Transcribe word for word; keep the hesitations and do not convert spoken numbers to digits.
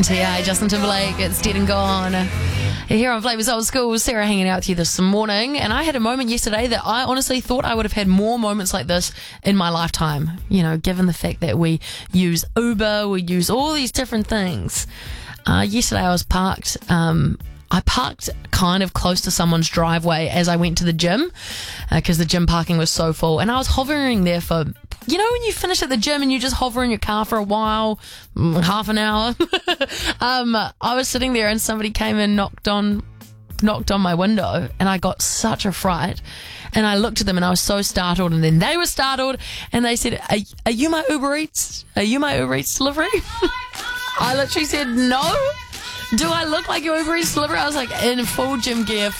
T I, Justin Timberlake, it's Dead and Gone. Here on Flavours Old School, Sarah hanging out with you this morning, and I had a moment yesterday that I honestly thought I would have had more moments like this in my lifetime. You know, given the fact that we use Uber, we use all these different things. Uh, yesterday I was parked, um, I parked kind of close to someone's driveway as I went to the gym, because uh, the gym parking was so full, and I was hovering there for, you know, when you finish at the gym and you just hover in your car for a while, half an hour. um, I was sitting there and somebody came and knocked on, knocked on my window, and I got such a fright. And I looked at them and I was so startled, and then they were startled, and they said, "Are, are you my Uber Eats? Are you my Uber Eats delivery?" I literally said, "No. Do I look like your Uber Eats delivery?" I was like in full gym gear,